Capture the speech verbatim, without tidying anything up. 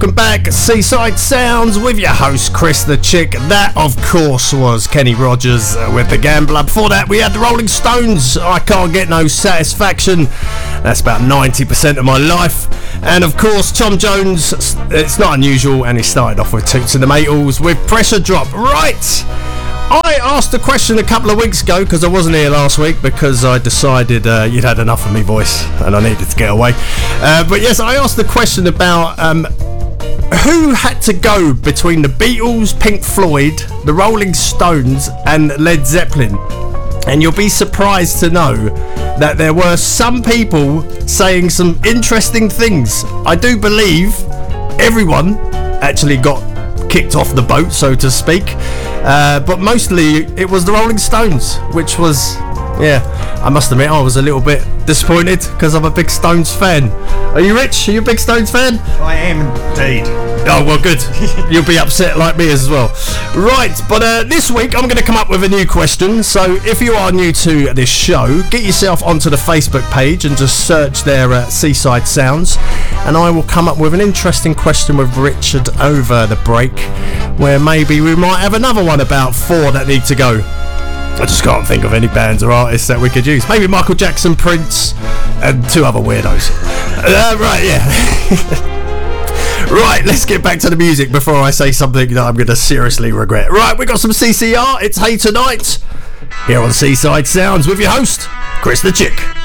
Welcome back, Seaside Sounds with your host Chris the Chick. That of course was Kenny Rogers uh, with The Gambler. Before that we had the Rolling Stones, I Can't Get No Satisfaction. That's about ninety percent of my life. And of course Tom Jones, it's not unusual, and he started off with Toots and the Maytals with Pressure Drop. Right, I asked a question a couple of weeks ago because I wasn't here last week because I decided uh, you'd had enough of me voice and I needed to get away. Uh, but yes, I asked the question about um, who had to go between the Beatles, Pink Floyd, the Rolling Stones and Led Zeppelin. And you'll be surprised to know that there were some people saying some interesting things. I do believe everyone actually got kicked off the boat, so to speak, uh, but mostly it was the Rolling Stones, which was, yeah, I must admit I was a little bit disappointed because I'm a big Stones fan. Are you, Rich? Are you a big Stones fan? I am indeed. Oh, well, good. You'll be upset like me as well. Right, but uh, this week I'm going to come up with a new question. So if you are new to this show, get yourself onto the Facebook page and just search there at Seaside Sounds, and I will come up with an interesting question with Richard over the break, where maybe we might have another one about four that need to go. I just can't think of any bands or artists that we could use. Maybe Michael Jackson, Prince, and two other weirdos. Uh, right, yeah. Right, let's get back to the music before I say something that I'm going to seriously regret. Right, we got some C C R. It's Hey Tonight here on Seaside Sounds with your host, Chris the Chick.